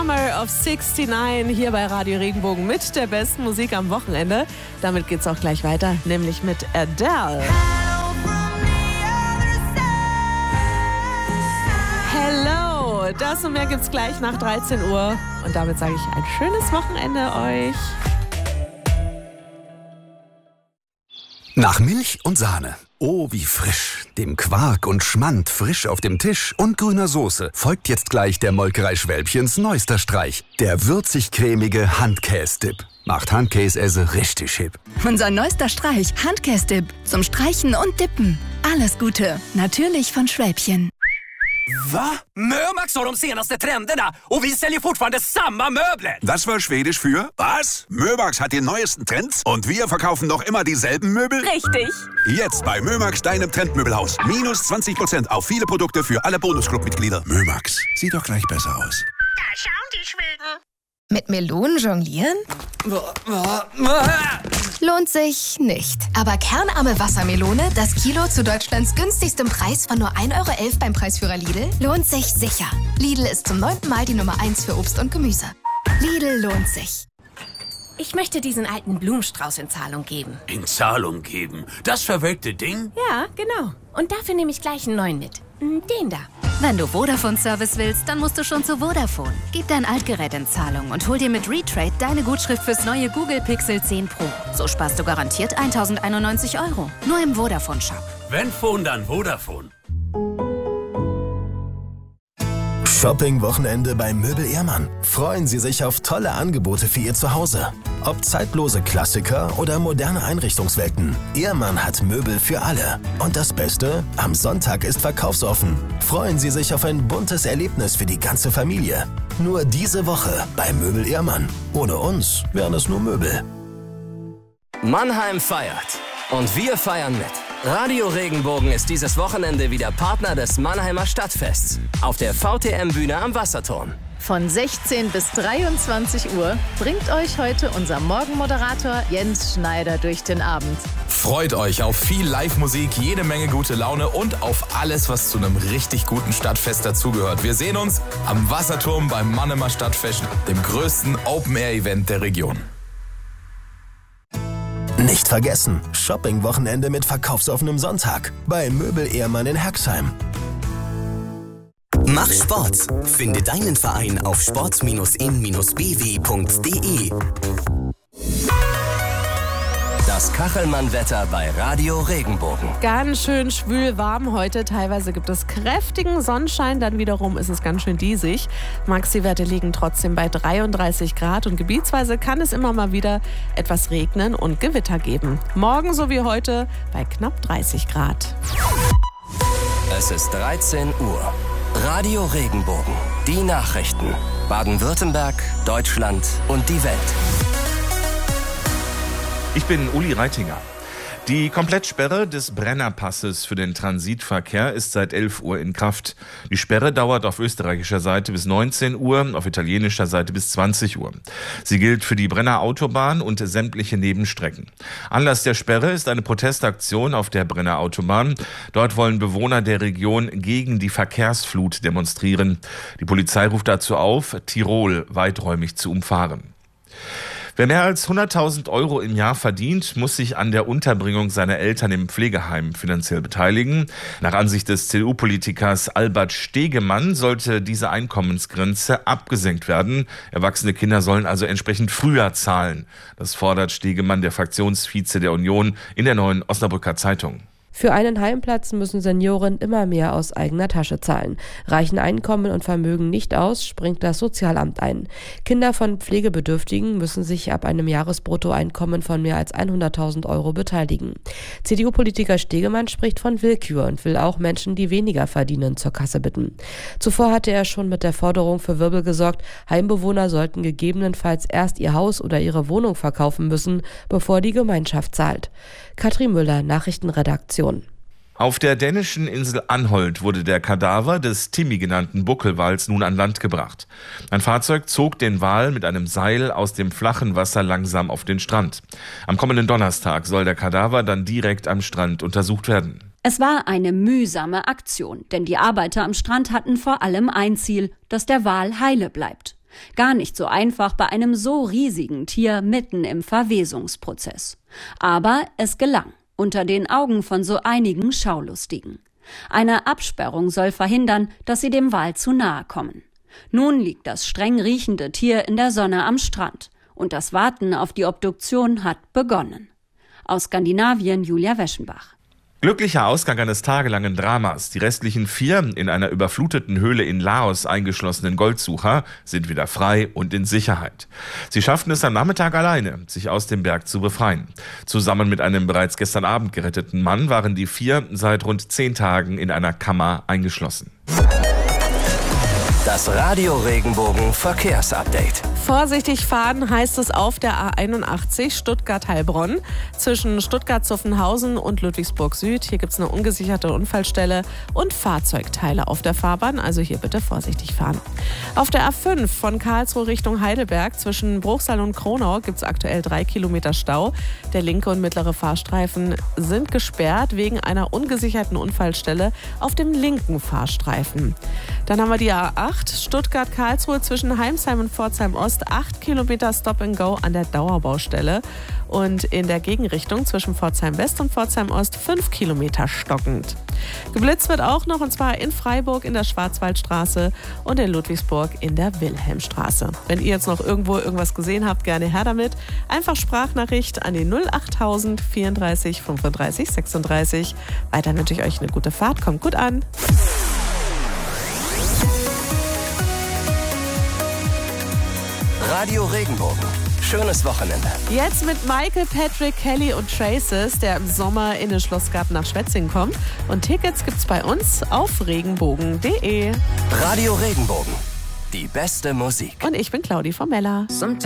Summer of 69 hier bei Radio Regenbogen mit der besten Musik am Wochenende. Damit geht's auch gleich weiter, nämlich mit Adele. Hello, das und mehr gibt's gleich nach 13 Uhr. Und damit sage ich ein schönes Wochenende euch. Nach Milch und Sahne. Oh, wie frisch. Dem Quark und Schmand frisch auf dem Tisch und grüner Soße folgt jetzt gleich der Molkerei Schwälbchens neuester Streich. Der würzig-cremige Handkäse-Dip. Macht Handkäse richtig hip. Unser neuester Streich, Handkäse-Dip. Zum Streichen und Dippen. Alles Gute. Natürlich von Schwälbchen. Va? Mömax har de senaste trenderna och vi säljer fortfarande samma möbler. Das war Schwedisch für was? Mömax hat die neuesten Trends und wir verkaufen noch immer dieselben Möbel? Richtig. Jetzt bei Mömax, deinem Trendmöbelhaus. Minus 20% auf viele Produkte für alle Bonusclub-Mitglieder. Mömax, sieht doch gleich besser aus. Da schauen die Schweden. Mit Melonen jonglieren? Lohnt sich nicht. Aber kernarme Wassermelone, das Kilo zu Deutschlands günstigstem Preis von nur 1,11 € beim Preisführer Lidl, lohnt sich sicher. Lidl ist zum 9. Mal die Nummer 1 für Obst und Gemüse. Lidl lohnt sich. Ich möchte diesen alten Blumenstrauß in Zahlung geben. In Zahlung geben? Das verwelkte Ding? Ja, genau. Und dafür nehme ich gleich einen neuen mit. Den da. Wenn du Vodafone-Service willst, dann musst du schon zu Vodafone. Gib dein Altgerät in Zahlung und hol dir mit Retrade deine Gutschrift fürs neue Google Pixel 10 Pro. So sparst du garantiert 1.091 €. Nur im Vodafone-Shop. Wenn Phone, dann Vodafone. Shopping-Wochenende bei Möbel Ehrmann. Freuen Sie sich auf tolle Angebote für Ihr Zuhause. Ob zeitlose Klassiker oder moderne Einrichtungswelten. Ehrmann hat Möbel für alle. Und das Beste? Am Sonntag ist verkaufsoffen. Freuen Sie sich auf ein buntes Erlebnis für die ganze Familie. Nur diese Woche bei Möbel Ehrmann. Ohne uns wären es nur Möbel. Mannheim feiert. Und wir feiern mit. Radio Regenbogen ist dieses Wochenende wieder Partner des Mannheimer Stadtfests auf der VTM-Bühne am Wasserturm. Von 16 bis 23 Uhr bringt euch heute unser Morgenmoderator Jens Schneider durch den Abend. Freut euch auf viel Live-Musik, jede Menge gute Laune und auf alles, was zu einem richtig guten Stadtfest dazugehört. Wir sehen uns am Wasserturm beim Mannheimer Stadtfest, dem größten Open-Air-Event der Region. Nicht vergessen, Shopping-Wochenende mit verkaufsoffenem Sonntag bei Möbel Ehrmann in Herxheim. Mach Sport. Finde deinen Verein auf sport-in-bw.de. Das Kachelmann-Wetter bei Radio Regenbogen. Ganz schön schwül warm heute. Teilweise gibt es kräftigen Sonnenschein, dann wiederum ist es ganz schön diesig. Maxi-Werte liegen trotzdem bei 33 Grad und gebietsweise kann es immer mal wieder etwas regnen und Gewitter geben. Morgen so wie heute bei knapp 30 Grad. Es ist 13 Uhr. Radio Regenbogen. Die Nachrichten. Baden-Württemberg, Deutschland und die Welt. Ich bin Uli Reitinger. Die Komplettsperre des Brennerpasses für den Transitverkehr ist seit 11 Uhr in Kraft. Die Sperre dauert auf österreichischer Seite bis 19 Uhr, auf italienischer Seite bis 20 Uhr. Sie gilt für die Brenner Autobahn und sämtliche Nebenstrecken. Anlass der Sperre ist eine Protestaktion auf der Brenner Autobahn. Dort wollen Bewohner der Region gegen die Verkehrsflut demonstrieren. Die Polizei ruft dazu auf, Tirol weiträumig zu umfahren. Wer mehr als 100.000 € im Jahr verdient, muss sich an der Unterbringung seiner Eltern im Pflegeheim finanziell beteiligen. Nach Ansicht des CDU-Politikers Albert Stegemann sollte diese Einkommensgrenze abgesenkt werden. Erwachsene Kinder sollen also entsprechend früher zahlen. Das fordert Stegemann, der Fraktionsvize der Union, in der Neuen Osnabrücker Zeitung. Für einen Heimplatz müssen Senioren immer mehr aus eigener Tasche zahlen. Reichen Einkommen und Vermögen nicht aus, springt das Sozialamt ein. Kinder von Pflegebedürftigen müssen sich ab einem Jahresbruttoeinkommen von mehr als 100.000 € beteiligen. CDU-Politiker Stegemann spricht von Willkür und will auch Menschen, die weniger verdienen, zur Kasse bitten. Zuvor hatte er schon mit der Forderung für Wirbel gesorgt, Heimbewohner sollten gegebenenfalls erst ihr Haus oder ihre Wohnung verkaufen müssen, bevor die Gemeinschaft zahlt. Katrin Müller, Nachrichtenredaktion. Auf der dänischen Insel Anholt wurde der Kadaver des Timmy genannten Buckelwals nun an Land gebracht. Ein Fahrzeug zog den Wal mit einem Seil aus dem flachen Wasser langsam auf den Strand. Am kommenden Donnerstag soll der Kadaver dann direkt am Strand untersucht werden. Es war eine mühsame Aktion, denn die Arbeiter am Strand hatten vor allem ein Ziel, dass der Wal heile bleibt. Gar nicht so einfach bei einem so riesigen Tier mitten im Verwesungsprozess. Aber es gelang, unter den Augen von so einigen Schaulustigen. Eine Absperrung soll verhindern, dass sie dem Wal zu nahe kommen. Nun liegt das streng riechende Tier in der Sonne am Strand und das Warten auf die Obduktion hat begonnen. Aus Skandinavien Julia Weschenbach. Glücklicher Ausgang eines tagelangen Dramas. Die restlichen 4 in einer überfluteten Höhle in Laos eingeschlossenen Goldsucher sind wieder frei und in Sicherheit. Sie schafften es am Nachmittag alleine, sich aus dem Berg zu befreien. Zusammen mit einem bereits gestern Abend geretteten Mann waren die 4 seit rund 10 Tagen in einer Kammer eingeschlossen. Das Radio Regenbogen Verkehrsupdate. Vorsichtig fahren heißt es auf der A81 Stuttgart-Heilbronn zwischen Stuttgart-Zuffenhausen und Ludwigsburg-Süd. Hier gibt es eine ungesicherte Unfallstelle und Fahrzeugteile auf der Fahrbahn, also hier bitte vorsichtig fahren. Auf der A5 von Karlsruhe Richtung Heidelberg zwischen Bruchsal und Kronau gibt es aktuell 3 Kilometer Stau. Der linke und mittlere Fahrstreifen sind gesperrt wegen einer ungesicherten Unfallstelle auf dem linken Fahrstreifen. Dann haben wir die A8 Stuttgart-Karlsruhe zwischen Heimsheim und Pforzheim-Ost, 8 Kilometer Stop-and-Go an der Dauerbaustelle. Und in der Gegenrichtung zwischen Pforzheim-West und Pforzheim-Ost 5 Kilometer stockend. Geblitzt wird auch noch, und zwar in Freiburg in der Schwarzwaldstraße und in Ludwigsburg in der Wilhelmstraße. Wenn ihr jetzt noch irgendwo irgendwas gesehen habt, gerne her damit. Einfach Sprachnachricht an die 08000 34 35 36. Weiter wünsche ich euch eine gute Fahrt. Kommt gut an. Radio Regenbogen. Schönes Wochenende. Jetzt mit Michael, Patrick, Kelly und Traces, der im Sommer in den Schlossgarten nach Schwetzingen kommt. Und Tickets gibt's bei uns auf regenbogen.de. Radio Regenbogen. Die beste Musik. Und ich bin Claudi Formella.